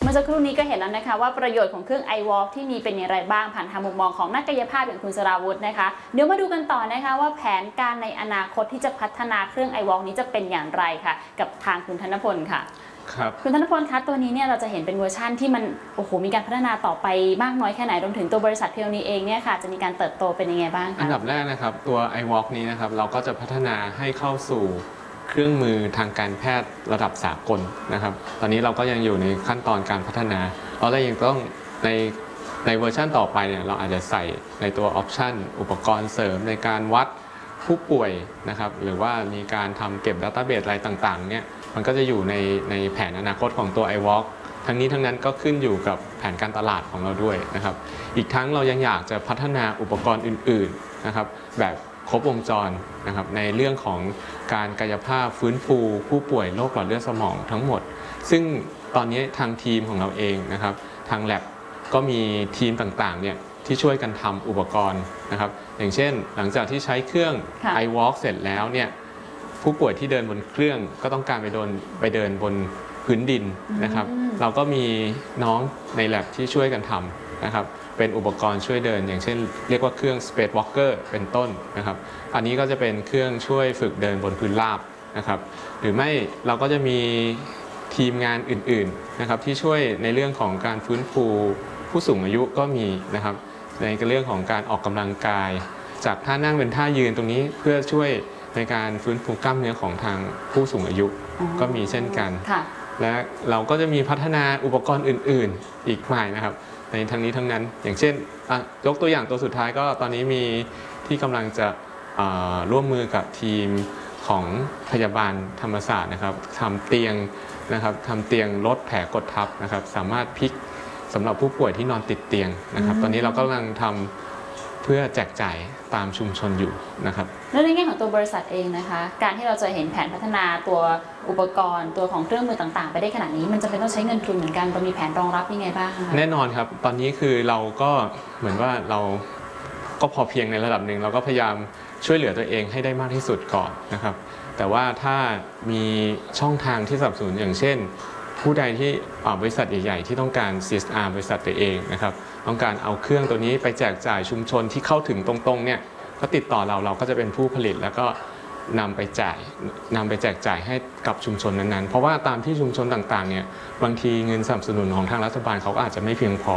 มื่อสักครู่นี้ก็เห็นแล้วนะคะว่าประโยชน์ของเครื่อง iWalk ที่มีเป็นอย่างไรบ้างผ่านทางมุมมองของนักกายภาพอย่างคุณสราวุธนะคะเดี๋ยวมาดูกันต่อนะคะว่าแผนการในอนาคตที่จะพัฒนาเครื่อง iWalk นี้จะเป็นอย่างไรค่ะกับทางคุณธนพลค่ะครับคุณธนพลคะตัวนี้เนี่ยเราจะเห็นเป็นเวอร์ชั่นที่มันมีการพัฒนาต่อไปมากน้อยแค่ไหนรวมถึงตัวบริษัทเพียวนี้เองเนี่ยค่ะจะมีการเติบโตเป็นยังไงบ้างคะอันดับแรกนะครับตัว iWalk นี้นะครับเราก็จะพัฒนาให้เข้าสู่เครื่องมือทางการแพทย์ระดับสากลนะครับตอนนี้เราก็ยังอยู่ในขั้นตอนการพัฒนาเพราะเรายังต้องในเวอร์ชันต่อไปเนี่ยเราอาจจะใส่ในตัวออปชันอุปกรณ์เสริมในการวัดผู้ป่วยนะครับหรือว่ามีการทำเก็บ Database อะไรต่างๆเนี่ยมันก็จะอยู่ในแผนอนาคตของตัว iWalk ทั้งนี้ทั้งนั้นก็ขึ้นอยู่กับแผนการตลาดของเราด้วยนะครับอีกทั้งเรายังอยากจะพัฒนาอุปกรณ์อื่นๆนะครับแบบครบวงจรนะครับในเรื่องของการกายภาพฟื้นฟูผู้ป่วยโรคหลอดเลือดสมองทั้งหมดซึ่งตอนนี้ทางทีมของเราเองนะครับทาง Lab ก็มีทีมต่างๆเนี่ยที่ช่วยกันทำอุปกรณ์นะครับอย่างเช่นหลังจากที่ใช้เครื่อง iWalk เสร็จแล้วเนี่ยผู้ป่วยที่เดินบนเครื่องก็ต้องการไปเดินบนพื้นดินนะครับเราก็มีน้องใน Lab ที่ช่วยกันทำนะครับเป็นอุปกรณ์ช่วยเดินอย่างเช่นเรียกว่าเครื่อง Space Walker เป็นต้นนะครับอันนี้ก็จะเป็นเครื่องช่วยฝึกเดินบนพื้นราบนะครับหรือไม่เราก็จะมีทีมงานอื่นๆนะครับที่ช่วยในเรื่องของการฟื้นฟูผู้สูงอายุก็มีนะครับในเรื่องของการออกกำลังกายจากท่านั่งเป็นท่ายืนตรงนี้เพื่อช่วยในการฟื้นฟูกล้ามเนื้อของทางผู้สูงอายุก็มีเช่นกันและเราก็จะมีพัฒนาอุปกรณ์อื่นๆอีกมากนะครับในทั้งนี้ทั้งนั้นอย่างเช่นยกตัวอย่างตัวสุดท้ายก็ตอนนี้มีที่กำลังจะร่วมมือกับทีมของพยาบาลธรรมศาสตร์นะครับทำเตียงนะครับทำเตียงลดแผลกดทับนะครับสามารถพลิกสำหรับผู้ป่วยที่นอนติดเตียงนะครับตอนนี้เรากำลังทำเพื่อแจกจ่ายตามชุมชนอยู่นะครับแล้วในแง่ของตัวบริษัทเองนะคะการที่เราจะเห็นแผนพัฒนาตัวอุปกรณ์ตัวของเครื่องมือต่างๆไปได้ขนาดนี้มันจะเป็นต้องใช้เงินทุนเหมือนกันเรามีแผนรองรับยังไงบ้างคะแน่นอนครับตอนนี้คือเราก็เหมือนว่าเราก็พอเพียงในระดับหนึ่งเราก็พยายามช่วยเหลือตัวเองให้ได้มากที่สุดก่อนนะครับแต่ว่าถ้ามีช่องทางที่สนับสนุนอย่างเช่นผู้ใดที่บริษัทใหญ่ๆที่ต้องการ CSR บริษัทตัวเองนะครับต้องการเอาเครื่องตัวนี้ไปแจกจ่ายชุมชนที่เข้าถึงตรงๆเนี่ยก็ติดต่อเราก็จะเป็นผู้ผลิตแล้วก็นำไปแจกจ่ายให้กับชุมชนนั้นๆเพราะว่าตามที่ชุมชนต่างๆเนี่ยบางทีเงินสนับสนุนของทางรัฐบาลเขาก็อาจจะไม่เพียงพอ